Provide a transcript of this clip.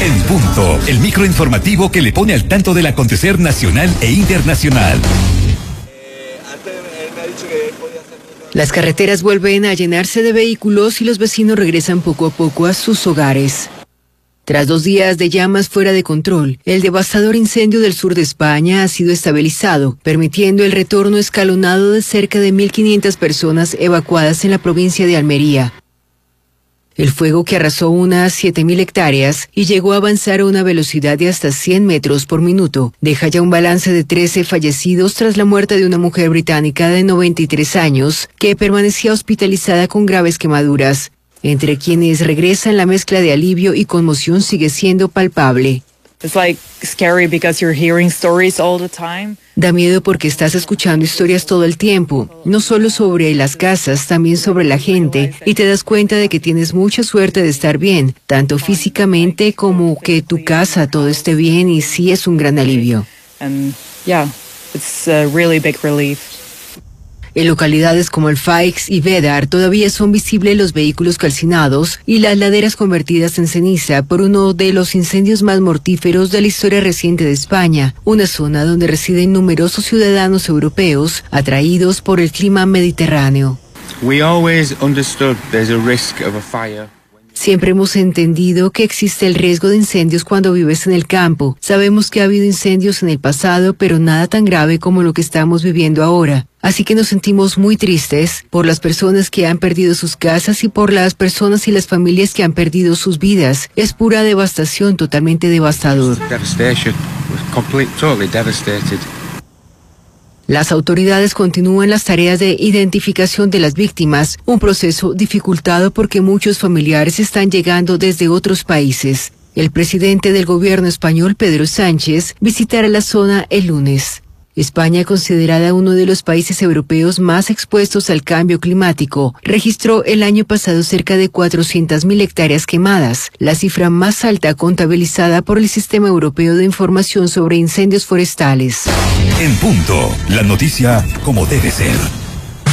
En Punto, el microinformativo que le pone al tanto del acontecer nacional e internacional. Las carreteras vuelven a llenarse de vehículos y los vecinos regresan poco a poco a sus hogares. Tras 2 días de llamas fuera de control, el devastador incendio del sur de España ha sido estabilizado, permitiendo el retorno escalonado de cerca de 1.500 personas evacuadas en la provincia de Almería. El fuego, que arrasó unas 7.000 hectáreas y llegó a avanzar a una velocidad de hasta 100 metros por minuto, deja ya un balance de 13 fallecidos tras la muerte de una mujer británica de 93 años que permanecía hospitalizada con graves quemaduras. Entre quienes regresan, la mezcla de alivio y conmoción sigue siendo palpable. Da miedo porque estás escuchando historias todo el tiempo, no solo sobre las casas, también sobre la gente, y te das cuenta de que tienes mucha suerte de estar bien, tanto físicamente como que tu casa todo esté bien, y sí es un gran alivio. En localidades como el Faix y Védar todavía son visibles los vehículos calcinados y las laderas convertidas en ceniza por uno de los incendios más mortíferos de la historia reciente de España, una zona donde residen numerosos ciudadanos europeos atraídos por el clima mediterráneo. Siempre hemos entendido que existe el riesgo de incendios cuando vives en el campo. Sabemos que ha habido incendios en el pasado, pero nada tan grave como lo que estamos viviendo ahora. Así que nos sentimos muy tristes por las personas que han perdido sus casas y por las personas y las familias que han perdido sus vidas. Es pura devastación, totalmente devastador. Las autoridades continúan las tareas de identificación de las víctimas, un proceso dificultado porque muchos familiares están llegando desde otros países. El presidente del gobierno español, Pedro Sánchez, visitará la zona el lunes. España, considerada uno de los países europeos más expuestos al cambio climático, registró el año pasado cerca de 400.000 hectáreas quemadas, la cifra más alta contabilizada por el Sistema Europeo de Información sobre Incendios Forestales. En Punto, la noticia como debe ser.